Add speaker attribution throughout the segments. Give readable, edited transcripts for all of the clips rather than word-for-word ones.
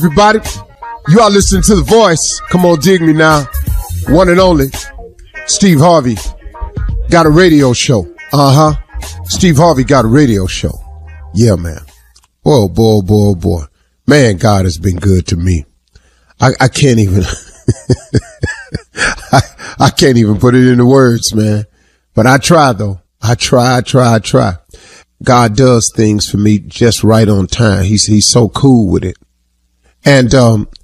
Speaker 1: Everybody, you are listening to The Voice. Come on, dig me now. One and only, Steve Harvey got a radio show. Steve Harvey got a radio show. Yeah, man. Boy. Man, God has been good to me. I can't even, I can't even put it into words, man. But I try though. I try. God does things for me just right on time. He's so cool with it. And,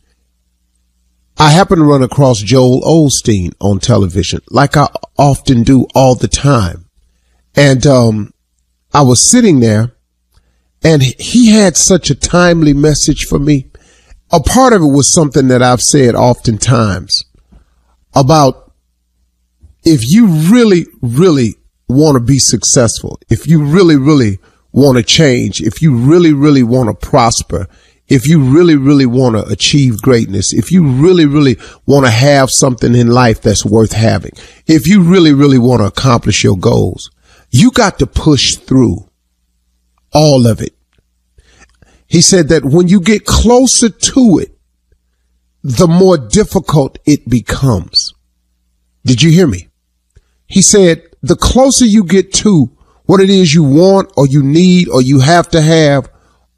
Speaker 1: I happened to run across Joel Osteen on television, like I often do all the time. And, I was sitting there and he had such a timely message for me. A part of it was something that I've said oftentimes about if you really want to be successful, if you really want to change, if you really want to prosper, if you really want to achieve greatness, if you really want to have something in life that's worth having, if you really want to accomplish your goals, you got to push through all of it. He said that when you get closer to it, the more difficult it becomes. Did you hear me? He said the closer you get to what it is you want or you need or you have to have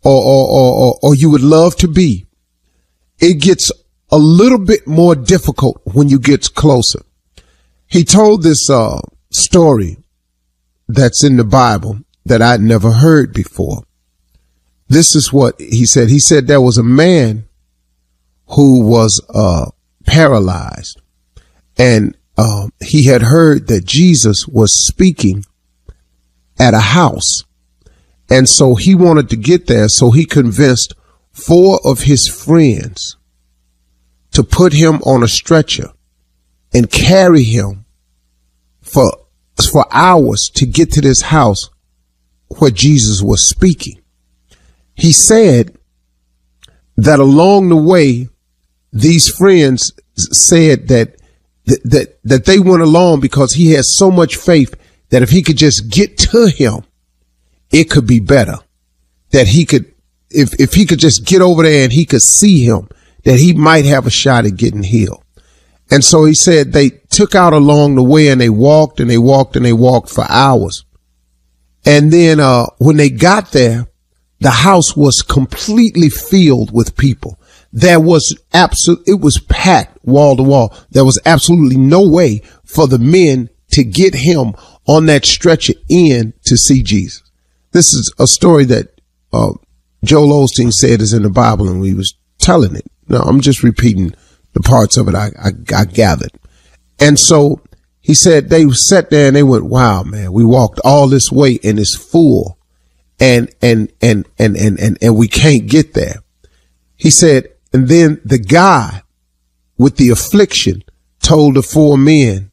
Speaker 1: or you would love to be, it gets a little bit more difficult when you get closer. He told this story that's in the Bible that I'd never heard before. This is what he said. He said there was a man who was paralyzed, and he had heard that Jesus was speaking at a house. And so he wanted to get there. So he convinced 4 of his friends to put him on a stretcher and carry him for hours to get to this house where Jesus was speaking. He said that along the way, these friends said that they went along because he had so much faith that if he could just get to him, it could be better. That he could, if he could just get over there and he could see him, that he might have a shot at getting healed. And so he said they took out along the way and they walked for hours. And then, when they got there, the house was completely filled with people. It was packed wall to wall. There was absolutely no way for the men to get him on that stretcher in to see Jesus. This is a story that Joel Osteen said is in the Bible, and we was telling it. No, I'm just repeating the parts of it I gathered. And so he said they sat there and they went, wow, man, we walked all this way and it's full and we can't get there. He said, and then the guy with the affliction told the 4 men,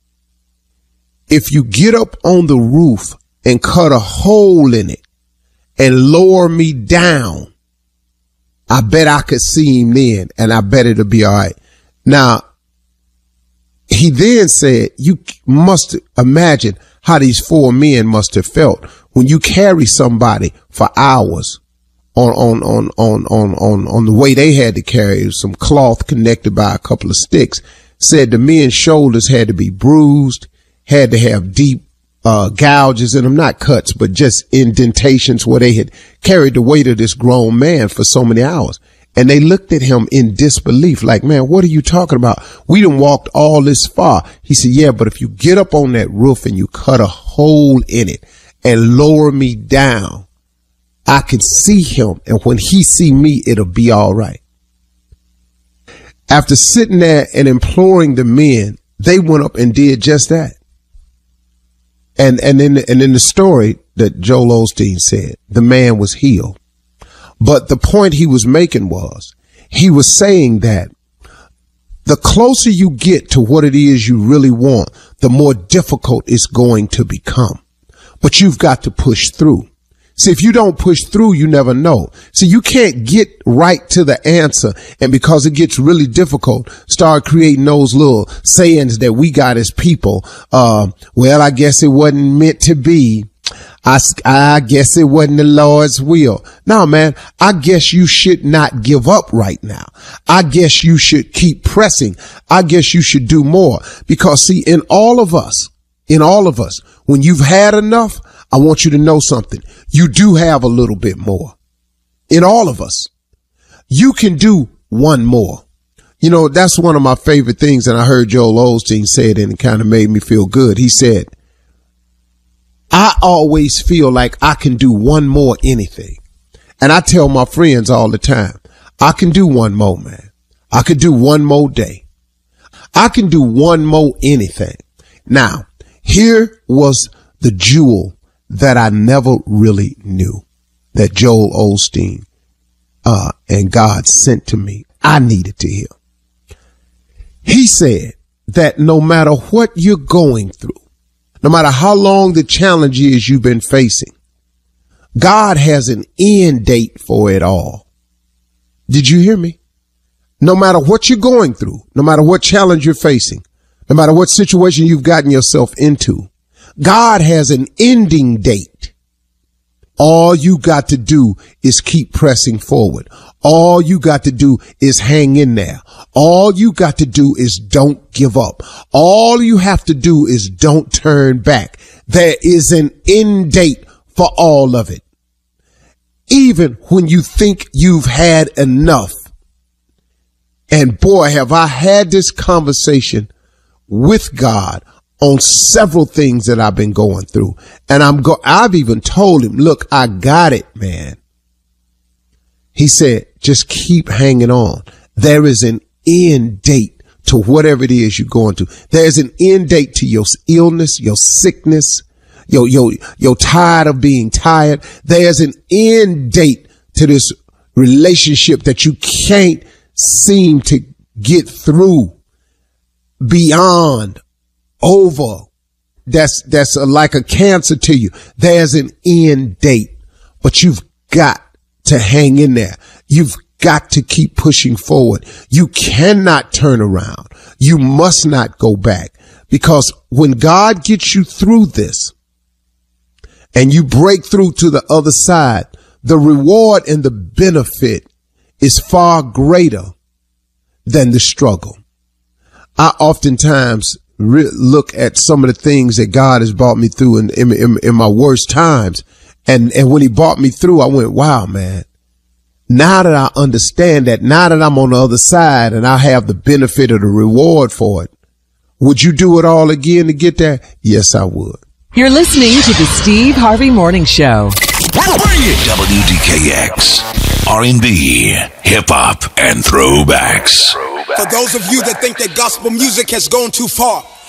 Speaker 1: if you get up on the roof and cut a hole in it and lower me down, I bet I could see him then, and I bet it'll be all right. Now, he then said, you must imagine how these 4 men must have felt when you carry somebody for hours on the way they had to carry some cloth connected by a couple of sticks. Said the men's shoulders had to be bruised, had to have deep gouges in them, not cuts, but just indentations where they had carried the weight of this grown man for so many hours. And they looked at him in disbelief, like, man, what are you talking about? We done walked all this far. He said, yeah, but if you get up on that roof and you cut a hole in it and lower me down, I can see him. And when he see me, it'll be all right. After sitting there and imploring the men, they went up and did just that. And in the story that Joel Osteen said, the man was healed. But the point he was making was, he was saying that the closer you get to what it is you really want, the more difficult it's going to become. But you've got to push through. See, if you don't push through, you never know. See, you can't get right to the answer, and because it gets really difficult, start creating those little sayings that we got as people. Well, I guess it wasn't meant to be. I guess it wasn't the Lord's will. No, man, I guess you should not give up right now. I guess you should keep pressing. I guess you should do more, because see, in all of us, when you've had enough, I want you to know something. You do have a little bit more. In all of us, you can do one more. You know, that's one of my favorite things. And I heard Joel Osteen say it, and it kind of made me feel good. He said, I always feel like I can do one more anything. And I tell my friends all the time, I can do one more, man. I could do one more day. I can do one more anything. Now, here was the jewel that I never really knew, that Joel Osteen and God sent to me. I needed to hear. He said that no matter what you're going through, no matter how long the challenge is you've been facing, God has an end date for it all. Did you hear me? No matter what you're going through, no matter what challenge you're facing, no matter what situation you've gotten yourself into, God has an ending date. All you got to do is keep pressing forward. All you got to do is hang in there. All you got to do is don't give up. All you have to do is don't turn back. There is an end date for all of it. Even when you think you've had enough. And boy, have I had this conversation with God on several things that I've been going through. And I've even told him, look, I got it, man. He said, just keep hanging on. There is an end date to whatever it is you're going through. There's an end date to your illness, your sickness, you're tired of being tired. There's an end date to this relationship that you can't seem to get through, beyond, over. That's like a cancer to you. There's an end date, but you've got to hang in there. You've got to keep pushing forward. You cannot turn around. You must not go back, because when God gets you through this and you break through to the other side, the reward and the benefit is far greater than the struggle. I oftentimes look at some of the things that God has brought me through in my worst times. And when he brought me through, I went, wow, man, now that I understand that, now that I'm on the other side and I have the benefit of the reward for it, would you do it all again to get there? Yes, I would.
Speaker 2: You're listening to the Steve Harvey Morning Show.
Speaker 3: WDKX, R&B, hip-hop, and throwbacks.
Speaker 4: For those of you that think that gospel music has gone too far,